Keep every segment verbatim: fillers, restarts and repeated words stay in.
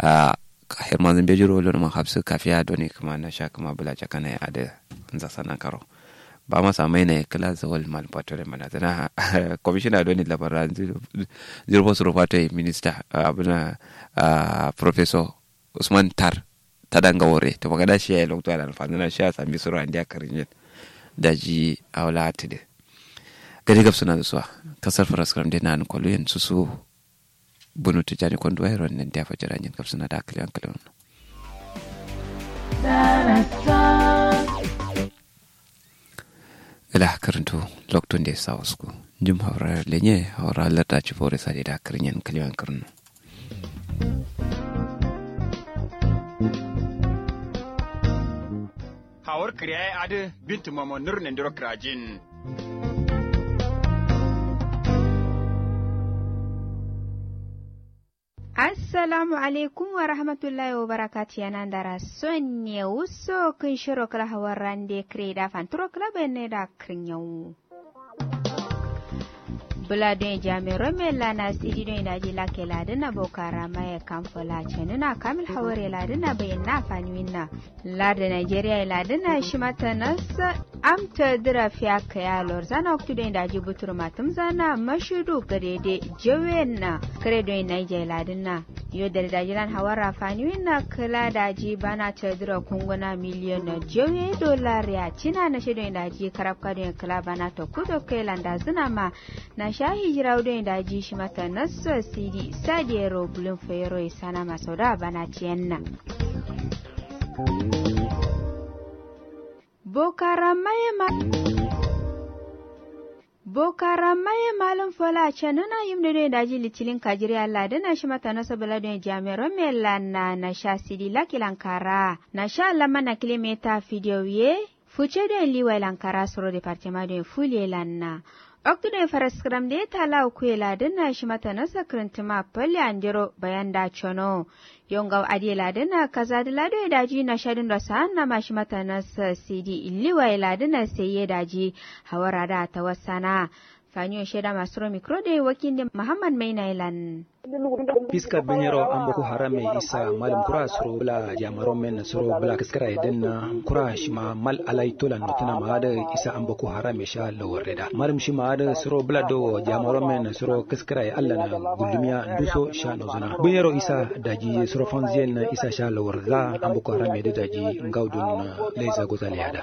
a herman zambe jiro lon ma habsu kafiya doni kuma na sha kuma bula jakana ya da nza sana karo ba ma samai ne kala zawal mal patore mana tana commissioner doni labaran zero zero patoi minister abuna professor Usman Tar tadanga wore to magana shi ya lokto da alfanuna shi ya sami sura indiya karin daji awla atide gari gab suna da suwa kasar faraskram de nan kolu yen susu bunu tijani kondo ayron nen dia fajara nyen gab suna da kliyan kliyan ila karanto lokto de sausku jum hawra lenye hawra lata ci fore sa da karin kliyan karin hawar kriya ade bintu mama nurnen diro krajin Assalamu alaikum wa rahmatullahi wa barakatuh yanan dara sonne wuso kun shiro kala hawar rande kreda fanturo kala benne da krinyau Buladun jami'ar Mela na sidi don daji lake ladina bokara maye kamfula cenuna kamil haware ladina bayan na fanuwinna lada Nigeria ladina shi mata nasa amta dira fiya kaya lor zana oktu don daji butur matum zana mashudu garede jawenna kare don Nigeria ladina yo da dajilan hawara fanuwinna kala daji bana ta dira kunguna miliyon na jawe dolar ya cina na shi don daji karabka don kala bana ta kudo kai landa zina ma na shahi jirawdo da ji shi mata nasso sidi sadiyero bulun fayro isana masoda bana tiyenna bokaramaye ma bokaramaye malum fola chanuna yimde da ji litilin kajiri Allah da na shi mata nasso balado jami'ar Melana na sha sidi lakilankara na sha lamana kilomita video ye fuce da liwa lankara soro departement de fulie lanna Oktude faraskram de tala ukuela dana shi mata nasa krintuma pali anjero bayan da chono yongaw adila dana kaza dala do daji na shadin da sanna ma shi mata nasa sidi illiwa ila dana seye daji hawara da tawassana fanyo sheda masro mikro de wakinde Muhammad Mainailan Piska benyero amboko harame isa malum kura suro bla jamaro men suro bla kiskara edenna kura shima mal alai tolan notana maada isa amboko harame sha lawareda malum shima ada suro bla do jamaro men suro kiskara alla na gulmiya duso sha nozuna benyero isa daji suro fonzien isa sha lawarda amboko harame de daji ngaudun leza gozaliada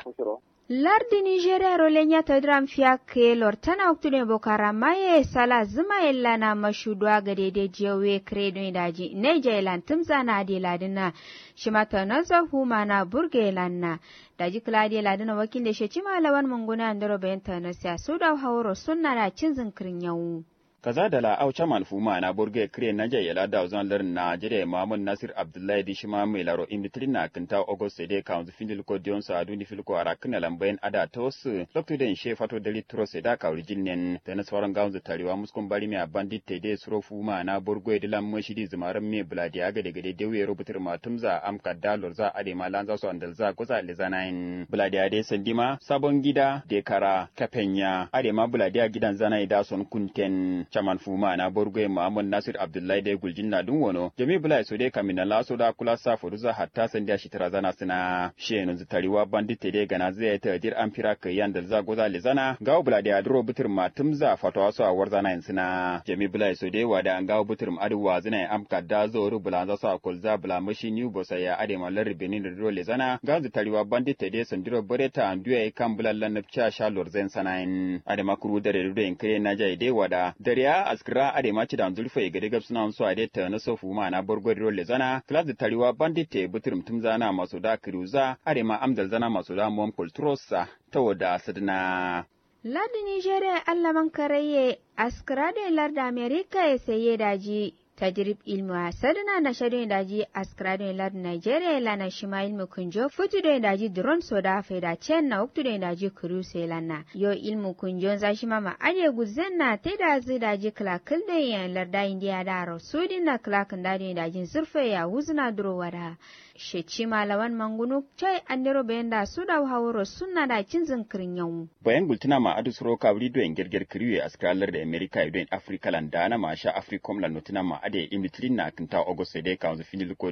Lardi Nigeria rolenya tadram fiake lortana oktude bokara maye sala zuma ella na mashudwa gadede jewe kredo daji neja elan tumzana ade ladina shimata naza huma na burge lanna daji kladi ladina wakil she chima lawan munguna andoro benta na sia suda hawro sunna da cinzin krinyau kaza da la aucha manfuma na burge kre na jayela da zan lar na jere Muhammad Nasir Abdullahi di shima mai laro imitrina kanta August de count findil ko dion sa aduni filko ara kana lambayin ada tos lokto den she fato dali trose da ka originen da na sauran gaunzu tarewa muskun bari mai bandit te de suro fuma na burgo de lam mashidi zumaran me bladi aga de gade dewe rubutur matumza am kadalor za ade malan za so andal za goza lezanain bladi ade sandima sabon gida de kara kapenya ade ma bladi a gidan zanai da son kunten chaman fuma na borgoye Muhammad Nasir Abdullahi de guljinna dun wono jami bula so de kamina la so da kula sa furuza hatta sandiya shi tarazana sina shenu zutariwa bandite de gana zai ta dir ampira kayan da za goza lezana gawo bula de adro butur matumza fatwa so a warzana yin sina jami bula so de wada an gawo butur adwa zina amka da zo ru bula za so a kulza bula mashi new bosa ya ade mallar benin da ro lezana gawo zutariwa bandite de sandiro boreta anduya kan bula lanabcha shalor zen sanain ade makuru da redo en kare na jai de wada dare ya askira ade maci da zulfa ga daga suna so ade ta na sofu ma na borgori rolle zana class da tariwa bandite buturum tumzana masu da kiruza ade ma amdal zana masu da mom kultrosa ta wada sadna Ladi Nigeria Allah man karaye askira da larda America ya saye daji tajrib ilmu asadna na shadin daji askradin lad Nigeria la na shima ilmu kunjo futu da daji drone soda faida chen na waktu da daji cruise lana yo ilmu kunjo za shima ma aje guzenna te da zai daji klakil da yan larda india da rasudin na klakin da daji zurfe ya huzna durowada sheci malawan mangunu chai andero benda suda hawro sunna da cinzin kirinyan bayan gultuna ma adu suro kabri do en gerger kriwe askralar da America do en Africa landa na ma sha Africom la notuna ma ade imitrin na kinta August de ka finil ko